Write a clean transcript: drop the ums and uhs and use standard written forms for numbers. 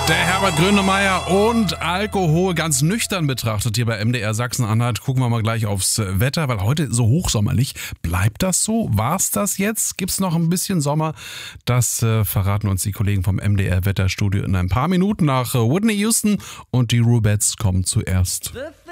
Der Herbert Grönemeyer und Alkohol ganz nüchtern betrachtet hier bei MDR Sachsen-Anhalt. Gucken wir mal gleich aufs Wetter, weil heute so hochsommerlich. Bleibt das so? War's das jetzt? Gibt's noch ein bisschen Sommer? Das verraten uns die Kollegen vom MDR Wetterstudio in ein paar Minuten nach Whitney Houston und die Rubettes kommen zuerst.